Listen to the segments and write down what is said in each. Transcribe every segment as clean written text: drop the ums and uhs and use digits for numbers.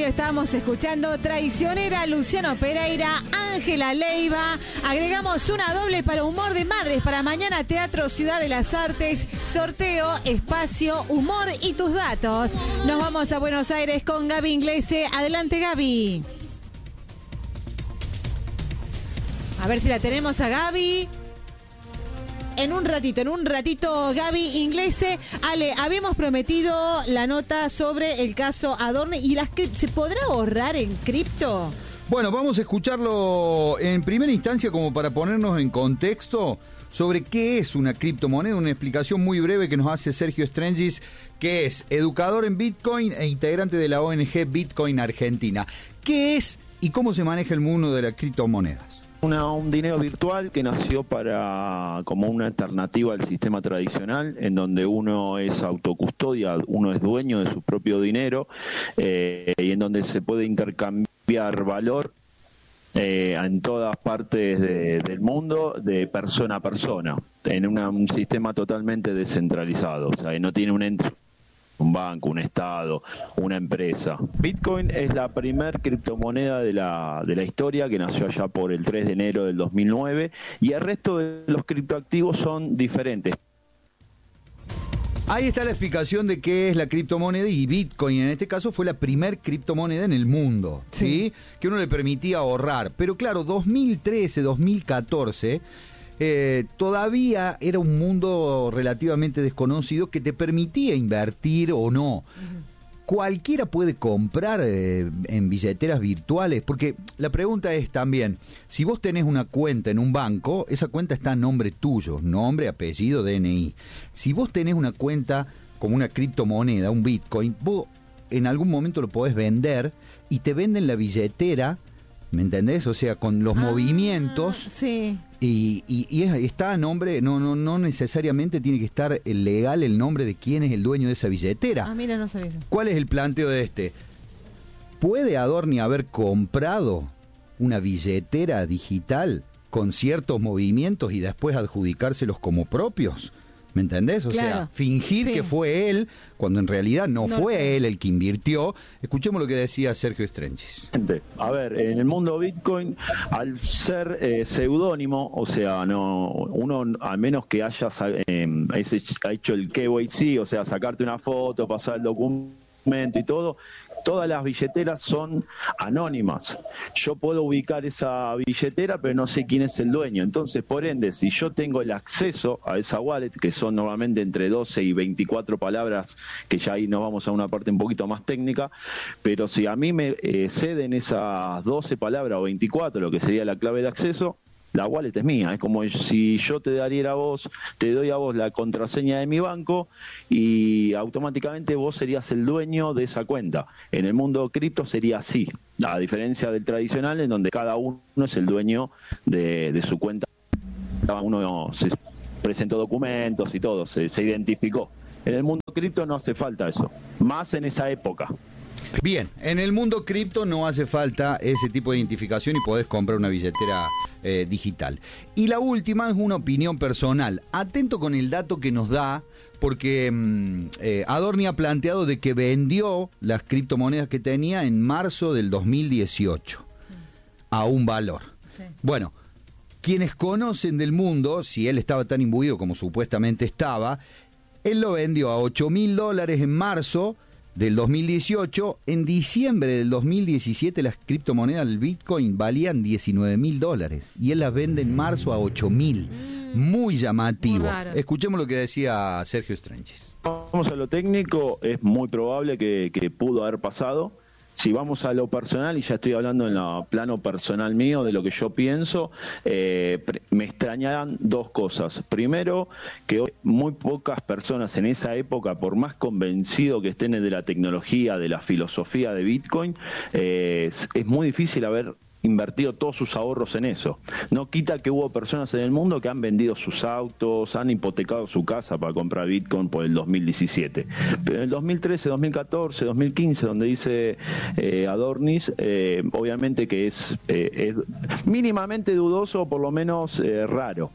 estábamos escuchando Traicionera, Luciano Pereira, Ángela Leiva. Agregamos una doble para Humor de Madres para mañana, Teatro Ciudad de las Artes. Sorteo, espacio, humor y tus datos. Nos vamos a Buenos Aires con Gaby Inglese. Adelante, Gaby. A ver si la tenemos a Gaby. En un ratito, Gaby Inglese. Ale, habíamos prometido la nota sobre el caso Adorni y ¿se podrá ahorrar en cripto? Bueno, vamos a escucharlo en primera instancia como para ponernos en contexto sobre qué es una criptomoneda, una explicación muy breve que nos hace Sergio Strengis, que es educador en Bitcoin e integrante de la ONG Bitcoin Argentina. ¿Qué es y cómo se maneja el mundo de las criptomonedas? Un dinero virtual que nació como una alternativa al sistema tradicional, en donde uno es autocustodia, uno es dueño de su propio dinero, y en donde se puede intercambiar valor en todas partes del mundo, de persona a persona, en un sistema totalmente descentralizado. O sea, no tiene un banco, un estado, una empresa. Bitcoin es la primer criptomoneda de la historia, que nació allá por el 3 de enero del 2009, y el resto de los criptoactivos son diferentes. Ahí está la explicación de qué es la criptomoneda, y Bitcoin en este caso fue la primer criptomoneda en el mundo, ¿sí? Que uno le permitía ahorrar. Pero claro, 2013, 2014... todavía era un mundo relativamente desconocido que te permitía invertir o no. Cualquiera puede comprar en billeteras virtuales, porque la pregunta es también, si vos tenés una cuenta en un banco, esa cuenta está a nombre tuyo, nombre, apellido, DNI. Si vos tenés una cuenta como una criptomoneda, un Bitcoin, vos en algún momento lo podés vender y te venden la billetera, ¿me entendés? O sea, con los movimientos. Sí. Y está a nombre, no necesariamente tiene que estar legal el nombre de quién es el dueño de esa billetera. Ah, mira, no sabía. ¿Cuál es el planteo de este? ¿Puede Adorni haber comprado una billetera digital con ciertos movimientos y después adjudicárselos como propios? ¿Me entendés? O sea, fingir que fue él, cuando en realidad no fue él el que invirtió. Escuchemos lo que decía Sergio Strengis. A ver, en el mundo Bitcoin, al ser seudónimo, o sea, uno a menos que haya hecho el KYC, o sea, sacarte una foto, pasar el documento y todo, todas las billeteras son anónimas. Yo puedo ubicar esa billetera, pero no sé quién es el dueño. Entonces, por ende, si yo tengo el acceso a esa wallet, que son normalmente entre 12 y 24 palabras, que ya ahí nos vamos a una parte un poquito más técnica, pero si a mí me ceden esas 12 palabras o 24, lo que sería la clave de acceso, la wallet es mía. Es como si yo te doy a vos la contraseña de mi banco y automáticamente vos serías el dueño de esa cuenta. En el mundo cripto sería así, a diferencia del tradicional, en donde cada uno es el dueño de su cuenta. Cada uno se presentó documentos y todo, se identificó. En el mundo cripto no hace falta eso, más en esa época. Bien, en el mundo cripto no hace falta ese tipo de identificación y podés comprar una billetera digital. Y la última es una opinión personal. Atento con el dato que nos da, porque Adorni ha planteado de que vendió las criptomonedas que tenía en marzo del 2018 a un valor. Sí. Bueno, quienes conocen del mundo, si él estaba tan imbuido como supuestamente estaba, él lo vendió a $8.000 en marzo del 2018, en diciembre del 2017 las criptomonedas del Bitcoin valían $19.000 y él las vende en marzo a 8.000. Muy llamativo. Muy escuchemos lo que decía Sergio Strengis. Vamos a lo técnico, es muy probable que pudo haber pasado. Si vamos a lo personal, y ya estoy hablando en el plano personal mío, de lo que yo pienso, me extrañarán dos cosas. Primero, que hoy muy pocas personas en esa época, por más convencido que estén de la tecnología, de la filosofía de Bitcoin, es muy difícil haber invertido todos sus ahorros en eso. No quita que hubo personas en el mundo que han vendido sus autos, han hipotecado su casa para comprar Bitcoin por el 2017. Pero en el 2013, 2014, 2015, donde dice Adornis, obviamente que es mínimamente dudoso, o por lo menos raro.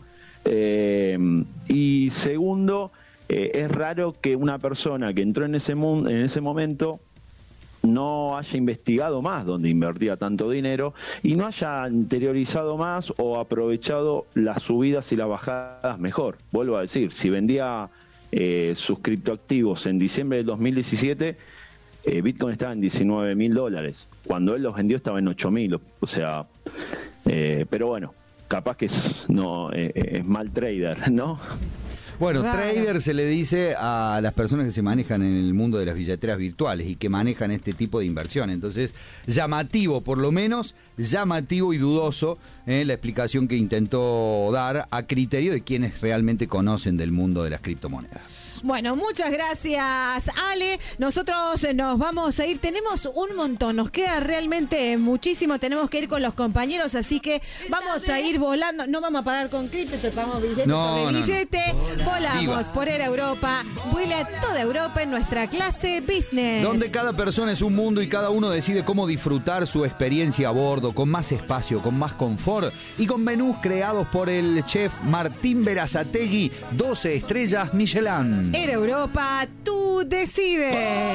Y segundo, es raro que una persona que entró en ese momento no haya investigado más dónde invertía tanto dinero y no haya interiorizado más o aprovechado las subidas y las bajadas mejor. Vuelvo a decir, si vendía sus criptoactivos en diciembre del 2017, Bitcoin estaba en $19.000. Cuando él los vendió estaba en 8.000. O sea, pero bueno, capaz que es mal trader, ¿no? Bueno, Claro. trader se le dice a las personas que se manejan en el mundo de las billeteras virtuales y que manejan este tipo de inversión. Entonces, llamativo, por lo menos, llamativo y dudoso la explicación que intentó dar a criterio de quienes realmente conocen del mundo de las criptomonedas. Bueno, muchas gracias, Ale. Nosotros nos vamos a ir. Tenemos un montón, nos queda realmente muchísimo. Tenemos que ir con los compañeros, así que vamos a ir volando. No vamos a pagar con cripto, te pagamos billete sobre billete. Volamos Viva. por Era Europa. Vuela toda Europa en nuestra clase business. Donde cada persona es un mundo y cada uno decide cómo disfrutar su experiencia a bordo, con más espacio, con más confort y con menús creados por el chef Martín Berazategui, 12 estrellas Michelin. Era Europa, tú decides.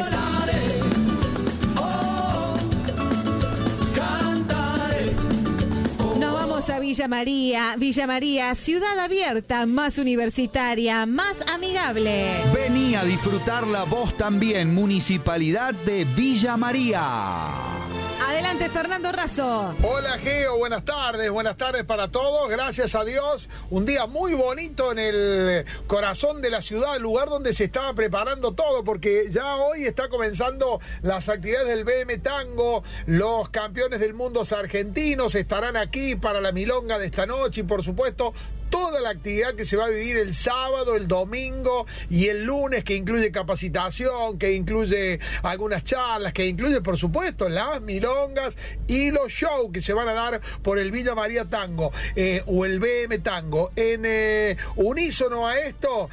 Nos vamos a Villa María. Villa María, ciudad abierta, más universitaria, más amigable. Vení a disfrutarla vos también, Municipalidad de Villa María. Adelante, Fernando Razo. Hola Geo, buenas tardes para todos, gracias a Dios, un día muy bonito en el corazón de la ciudad, el lugar donde se estaba preparando todo, porque ya hoy está comenzando las actividades del BM Tango, los campeones del mundo argentinos estarán aquí para la milonga de esta noche y por supuesto toda la actividad que se va a vivir el sábado, el domingo y el lunes, que incluye capacitación, que incluye algunas charlas, que incluye por supuesto las milongas y los shows que se van a dar por el Villa María Tango o el BM Tango. En unísono a esto,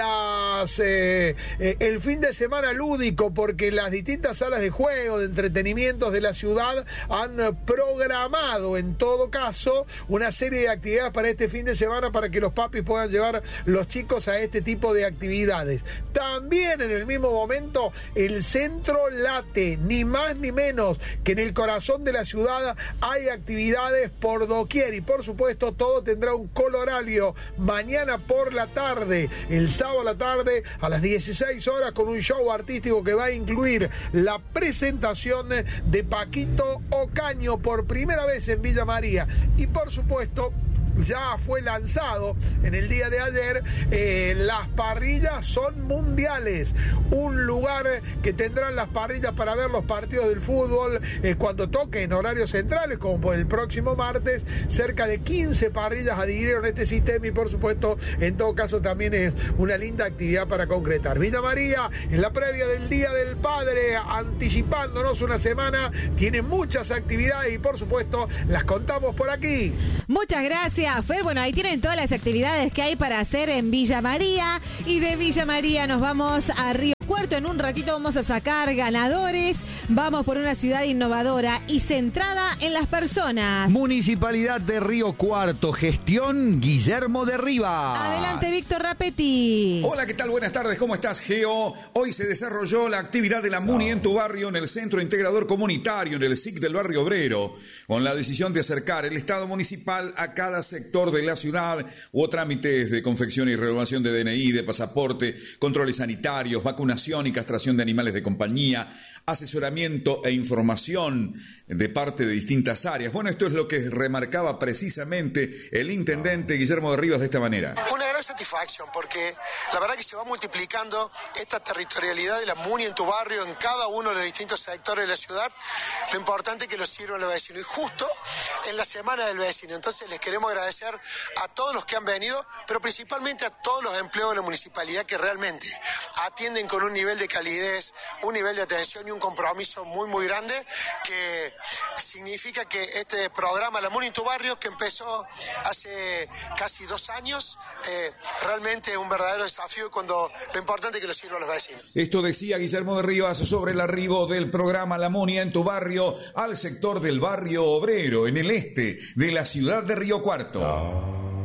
el fin de semana lúdico, porque las distintas salas de juego, de entretenimientos de la ciudad han programado en todo caso una serie de actividades para este fin de semana para que los papis puedan llevar los chicos a este tipo de actividades. También en el mismo momento el centro late, ni más ni menos que en el corazón de la ciudad hay actividades por doquier y por supuesto todo tendrá un colorario mañana por la tarde, el sábado a la tarde a las 16 horas con un show artístico que va a incluir la presentación de Paquito Ocaño por primera vez en Villa María y por supuesto ya fue lanzado en el día de ayer, las parrillas son mundiales, un lugar que tendrán las parrillas para ver los partidos del fútbol cuando toque en horarios centrales, como por el próximo martes. Cerca de 15 parrillas adhirieron a este sistema y por supuesto en todo caso también es una linda actividad para concretar. Villa María, en la previa del Día del Padre, anticipándonos una semana, tiene muchas actividades y por supuesto las contamos por aquí. Muchas gracias, Fer. Bueno, ahí tienen todas las actividades que hay para hacer en Villa María. Y de Villa María nos vamos a Río Cuarto. En un ratito vamos a sacar ganadores. Vamos por una ciudad innovadora y centrada en las personas. Municipalidad de Río Cuarto, gestión Guillermo de Rivas. Adelante, Víctor Rapetti. Hola, ¿qué tal? Buenas tardes, ¿cómo estás, Geo? Hoy se desarrolló la actividad de la MUNI en tu barrio, en el Centro Integrador Comunitario, en el SIC del Barrio Obrero, con la decisión de acercar el Estado municipal a cada sector de la ciudad. Hubo trámites de confección y renovación de DNI, de pasaporte, controles sanitarios, vacunación y castración de animales de compañía, asesoramiento e información de parte de distintas áreas. Bueno, esto es lo que remarcaba precisamente el intendente Guillermo de Rivas de esta manera. Una gran satisfacción porque la verdad que se va multiplicando esta territorialidad de la MUNI en tu barrio, en cada uno de los distintos sectores de la ciudad. Lo importante es que lo sirvan los vecinos y justo en la semana del vecino. Entonces les queremos agradecer a todos los que han venido, pero principalmente a todos los empleados de la municipalidad que realmente atienden con un nivel de calidez, un nivel de atención y un compromiso muy muy grande, que significa que este programa La MUNI en tu barrio, que empezó hace casi 2 años, realmente es un verdadero desafío cuando lo importante es que lo sirva a los vecinos. Esto decía Guillermo de Rivas sobre el arribo del programa La MUNI en tu barrio al sector del Barrio Obrero, en el este de la ciudad de Río Cuarto.